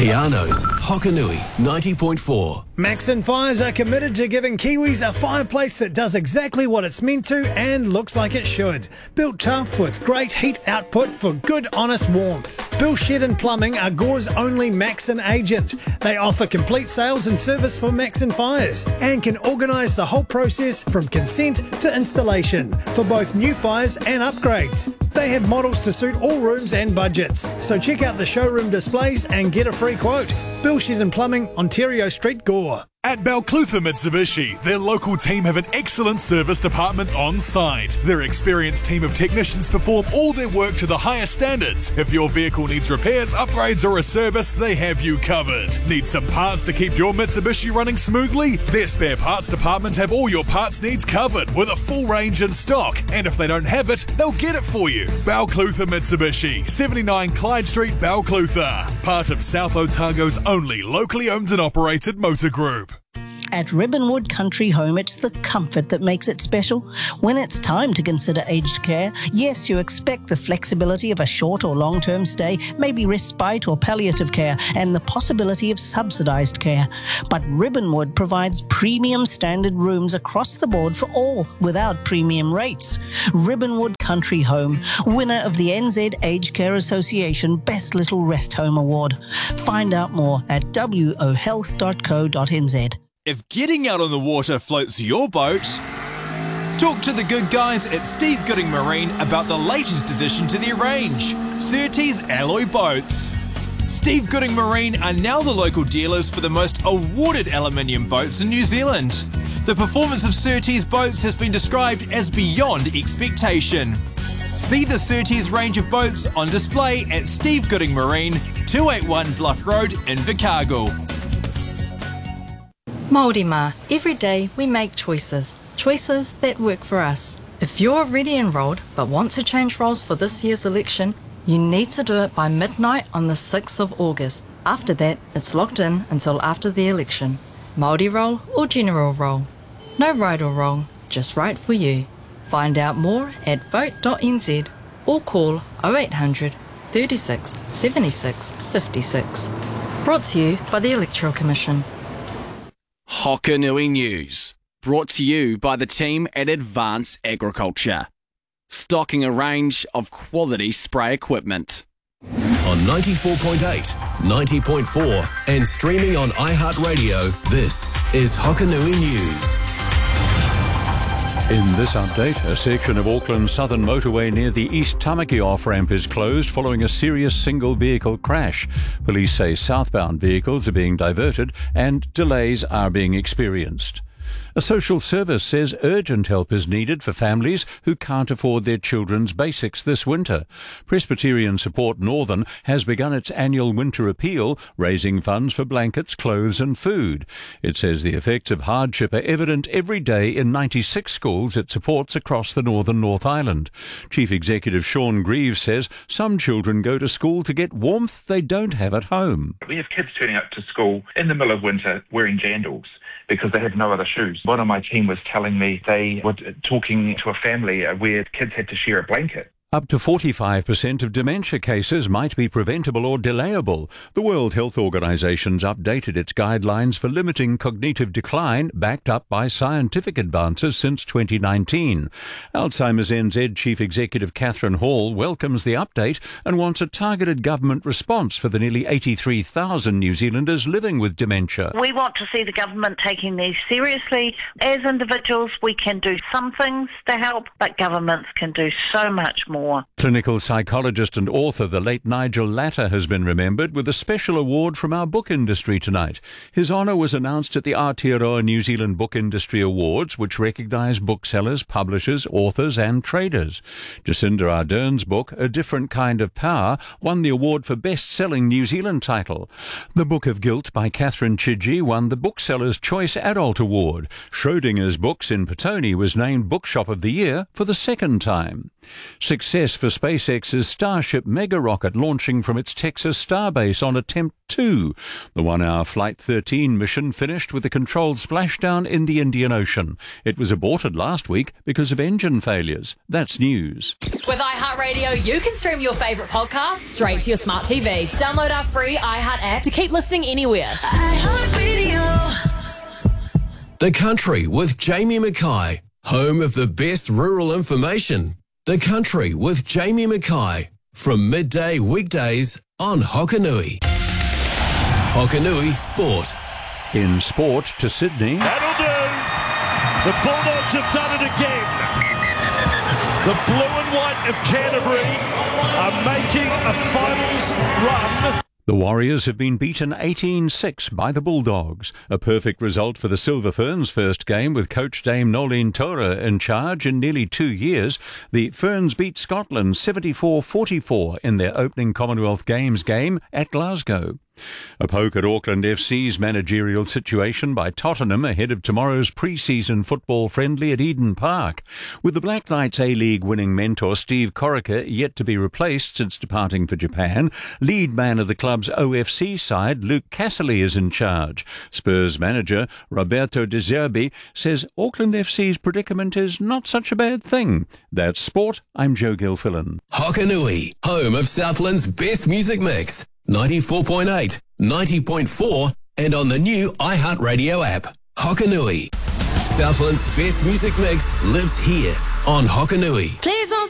Fiano's Hokanui 90.4. Maxon Fires are committed to giving Kiwis a fireplace that does exactly what it's meant to and looks like it should. Built tough with great heat output for good, honest warmth. Bill Shed and Plumbing are Gore's only Maxon agent. They offer complete sales and service for Maxon Fires and can organise the whole process from consent to installation for both new fires and upgrades. They have models to suit all rooms and budgets. So check out the showroom displays and get a free quote. Bill Shed and Plumbing, Ontario Street, Gore. At Balclutha Mitsubishi, their local team have an excellent service department on site. Their experienced team of technicians perform all their work to the highest standards. If your vehicle needs repairs, upgrades or a service, they have you covered. Need some parts to keep your Mitsubishi running smoothly? Their spare parts department have all your parts needs covered with a full range in stock. And if they don't have it, they'll get it for you. Balclutha Mitsubishi, 79 Clyde Street, Balclutha. Part of South Otago's only locally owned and operated motor group. At Ribbonwood Country Home, it's the comfort that makes it special. When it's time to consider aged care, yes, you expect the flexibility of a short or long-term stay, maybe respite or palliative care, and the possibility of subsidised care. But Ribbonwood provides premium standard rooms across the board for all, without premium rates. Ribbonwood Country Home, winner of the NZ Aged Care Association Best Little Rest Home Award. Find out more at wohealth.co.nz. If getting out on the water floats your boat, talk to the good guys at Steve Gooding Marine about the latest addition to their range, Surtees Alloy Boats. Steve Gooding Marine are now the local dealers for the most awarded aluminium boats in New Zealand. The performance of Surtees boats has been described as beyond expectation. See the Surtees range of boats on display at Steve Gooding Marine, 281 Bluff Road, Invercargill. Māori mā, every day we make choices that work for us. If you're already enrolled but want to change roles for this year's election, you need to do it by midnight on the 6th of August. After that, it's locked in until after the election. Māori role or general role. No right or wrong, just right for you. Find out more at vote.nz or call 0800 36 76 56. Brought to you by the Electoral Commission. Hokanui News, brought to you by the team at Advance Agriculture, stocking a range of quality spray equipment. On 94.8, 90.4 and streaming on iHeartRadio, this is Hokanui News. In this update, a section of Auckland's southern motorway near the East Tamaki off-ramp is closed following a serious single-vehicle crash. Police say southbound vehicles are being diverted and delays are being experienced. A social service says urgent help is needed for families who can't afford their children's basics this winter. Presbyterian Support Northern has begun its annual winter appeal, raising funds for blankets, clothes and food. It says the effects of hardship are evident every day in 96 schools it supports across the northern North Island. Chief Executive Sean Greaves says some children go to school to get warmth they don't have at home. We have kids turning up to school in the middle of winter wearing jandals because they have no other shoes. One of my team was telling me they were talking to a family where kids had to share a blanket. Up to 45% of dementia cases might be preventable or delayable. The World Health Organization's updated its guidelines for limiting cognitive decline, backed up by scientific advances since 2019. Alzheimer's NZ Chief Executive Catherine Hall welcomes the update and wants a targeted government response for the nearly 83,000 New Zealanders living with dementia. We want to see the government taking these seriously. As individuals, we can do some things to help, but governments can do so much more. Clinical psychologist and author the late Nigel Latter has been remembered with a special award from our book industry tonight. His honour was announced at the Aotearoa New Zealand Book Industry Awards, which recognise booksellers, publishers, authors and traders. Jacinda Ardern's book, A Different Kind of Power, won the award for best-selling New Zealand title. The Book of Guilt by Catherine Chidgey won the Bookseller's Choice Adult Award. Schrodinger's Books in Petone was named Bookshop of the Year for the second time. 6 success for SpaceX's Starship mega rocket launching from its Texas starbase on Attempt 2. The 1-hour Flight 13 mission finished with a controlled splashdown in the Indian Ocean. It was aborted last week because of engine failures. That's news. With iHeartRadio, you can stream your favourite podcasts straight to your smart TV. Download our free iHeart app to keep listening anywhere. The Country with Jamie Mackay, home of the best rural information. The Country with Jamie Mackay, from midday weekdays on Hokanui. Hokanui Sport. In sport to Sydney. That'll do. The Bulldogs have done it again. The blue and white of Canterbury are making a finals run. The Warriors have been beaten 18-6 by the Bulldogs, a perfect result for the Silver Ferns' first game with coach Dame Nolene Tora in charge in nearly 2 years. The Ferns beat Scotland 74-44 in their opening Commonwealth Games game at Glasgow. A poke at Auckland FC's managerial situation by Tottenham ahead of tomorrow's pre-season football friendly at Eden Park. With the Black Knights A-League winning mentor Steve Corica yet to be replaced since departing for Japan, lead man of the club's OFC side, Luke Casserly, is in charge. Spurs manager Roberto De Zerbi says Auckland FC's predicament is not such a bad thing. That's sport. I'm Joe Gilfillan. Hokanui, home of Southland's best music mix. 94.8, 90.4 and on the new iHeartRadio app. Hokanui. Southland's best music mix lives here on Hokanui.